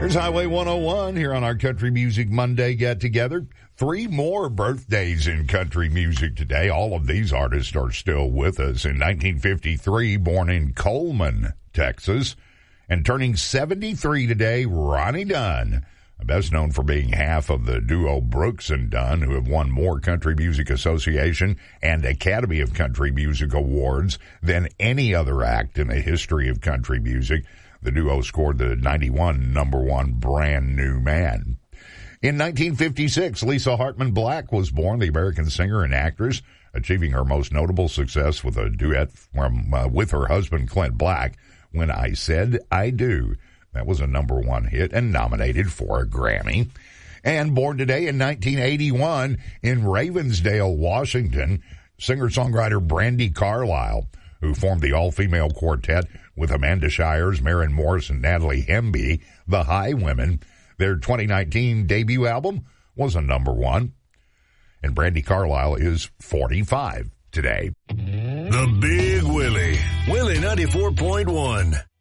Here's Highway 101 here on our Country Music Monday get-together. 3 more birthdays in country music today. All of these artists are still with us. In 1953, born in Coleman, Texas, and turning 73 today, Ronnie Dunn, best known for being half of the duo Brooks and Dunn, who have won more Country Music Association and Academy of Country Music awards than any other act in the history of country music. The duo scored the 91 number one Brand New Man. In 1956, Lisa Hartman Black was born, the American singer and actress, achieving her most notable success with a duet with her husband Clint Black, When I Said I Do. That was a number one hit and nominated for a Grammy. And born today in 1981 in Ravensdale, Washington, singer-songwriter Brandi Carlile, who formed the all-female quartet with Amanda Shires, Maren Morris, and Natalie Hemby, the Highwomen. Their 2019 debut album was a number one. And Brandi Carlile is 45 today. The Big Willie. Willie 94.1.